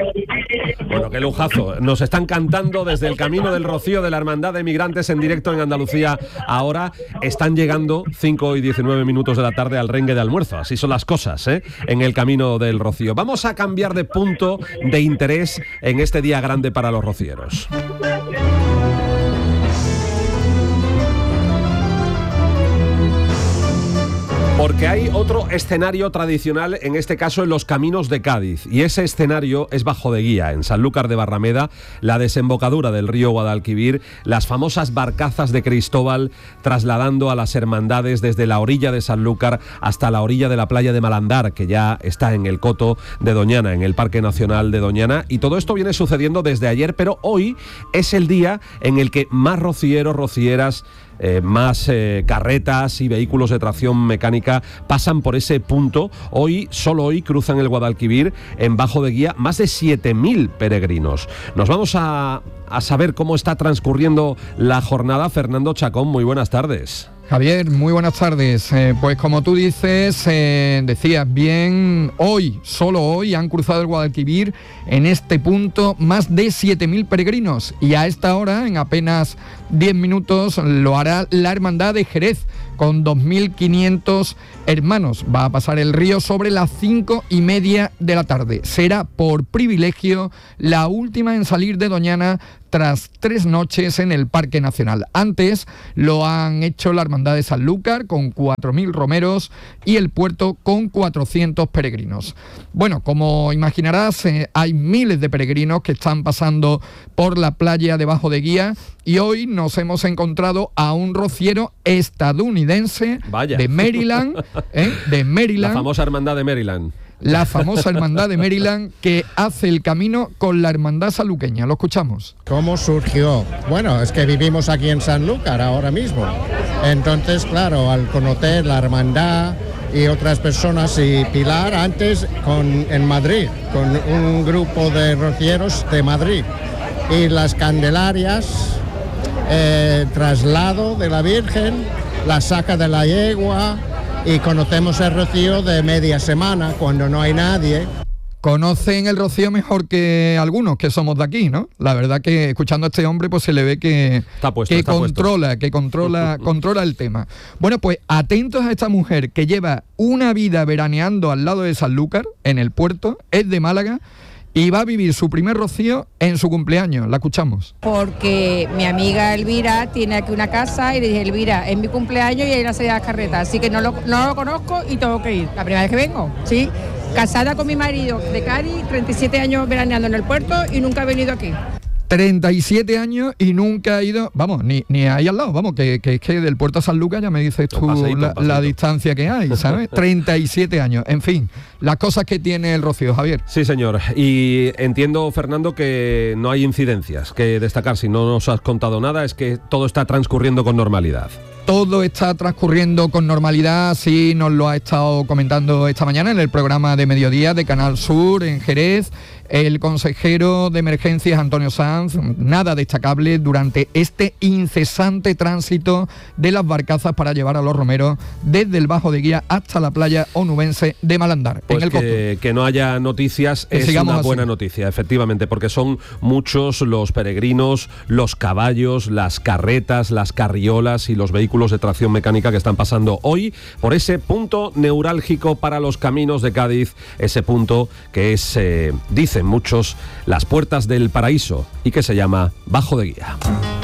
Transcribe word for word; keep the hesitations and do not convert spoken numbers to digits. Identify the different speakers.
Speaker 1: Bueno, qué lujazo. Nos están cantando desde el Camino del Rocío de la Hermandad de Migrantes en directo en Andalucía. Ahora están llegando cinco y diecinueve minutos de la tarde al rengue de almuerzo. Así son las cosas, ¿eh? En el Camino del Rocío. Vamos a cambiar de punto de interés en este día grande para los rocieros. Porque hay otro escenario tradicional, en este caso en los caminos de Cádiz, y ese escenario es Bajo de Guía, en Sanlúcar de Barrameda, la desembocadura del río Guadalquivir, las famosas barcazas de Cristóbal trasladando a las hermandades desde la orilla de Sanlúcar hasta la orilla de la playa de Malandar, que ya está en el coto de Doñana, en el Parque Nacional de Doñana, y todo esto viene sucediendo desde ayer, pero hoy es el día en el que más rocieros, rocieras, Eh, más eh, carretas y vehículos de tracción mecánica pasan por ese punto. Hoy, solo hoy, cruzan el Guadalquivir en Bajo de Guía más de siete mil peregrinos. Nos vamos a, a saber cómo está transcurriendo la jornada. Fernando Chacón, muy buenas tardes.
Speaker 2: Javier, muy buenas tardes. Eh, pues como tú dices, eh, decías bien, hoy, solo hoy, han cruzado el Guadalquivir en este punto más de siete mil peregrinos, y a esta hora, en apenas diez minutos, lo hará la Hermandad de Jerez, con dos mil quinientos hermanos. Va a pasar el río sobre las cinco y media de la tarde. Será por privilegio la última en salir de Doñana tras tres noches en el Parque Nacional. Antes lo han hecho la Hermandad de Sanlúcar con cuatro mil romeros y el puerto con cuatrocientos peregrinos. Bueno, como imaginarás, eh, hay miles de peregrinos que están pasando por la playa de Bajo de Guía, y hoy nos hemos encontrado a un rociero estadounidense. Vaya. de Maryland, ¿eh? de Maryland.
Speaker 1: La famosa Hermandad de Maryland.
Speaker 2: La famosa Hermandad de Maryland, que hace el camino con la Hermandad Sanluqueña. Lo escuchamos.
Speaker 3: ¿Cómo surgió? Bueno, es que vivimos aquí en Sanlúcar ahora mismo. Entonces, claro, al conocer la Hermandad y otras personas, y Pilar antes con, en Madrid, con un grupo de rocieros de Madrid, y las Candelarias, eh, traslado de la Virgen, la saca de la yegua, y conocemos el rocío de media semana, cuando no hay nadie.
Speaker 2: Conocen el rocío mejor que algunos que somos de aquí, ¿no? La verdad que escuchando a este hombre pues se le ve que,
Speaker 1: está puesto,
Speaker 2: que
Speaker 1: está
Speaker 2: controla,
Speaker 1: puesto.
Speaker 2: que controla, controla el tema. Bueno, pues atentos a esta mujer que lleva una vida veraneando al lado de Sanlúcar, en el puerto, es de Málaga, y va a vivir su primer rocío en su cumpleaños. La escuchamos.
Speaker 4: Porque mi amiga Elvira tiene aquí una casa, y le dije, Elvira, es mi cumpleaños y ahí hace las carretas, así que no lo, no lo conozco y tengo que ir. La primera vez que vengo, ¿sí? Casada con mi marido de Cádiz, treinta y siete años veraneando en el puerto y nunca he venido aquí.
Speaker 2: treinta y siete años y nunca ha ido, vamos, ni, ni ahí al lado, vamos, que, que es que del puerto a Sanlúcar ya me dices tú paseíto, la, la distancia que hay, ¿sabes? treinta y siete años, en fin, las cosas que tiene el rocío, Javier.
Speaker 1: Sí, señor, y entiendo, Fernando, que no hay incidencias que destacar. Si no nos has contado nada, es que todo está transcurriendo con normalidad.
Speaker 2: Todo está transcurriendo con normalidad, sí, nos lo ha estado comentando esta mañana en el programa de mediodía de Canal Sur en Jerez el consejero de emergencias Antonio Sanz. Nada destacable durante este incesante tránsito de las barcazas para llevar a los romeros desde el Bajo de Guía hasta la playa onubense de Malandar.
Speaker 1: Pues
Speaker 2: en el
Speaker 1: que, que no haya noticias que es una buena así. Noticia, efectivamente, porque son muchos los peregrinos, los caballos, las carretas, las carriolas y los vehículos de tracción mecánica que están pasando hoy por ese punto neurálgico para los caminos de Cádiz, ese punto que es, eh, dicen muchos, las puertas del paraíso y que se llama Bajo de Guía.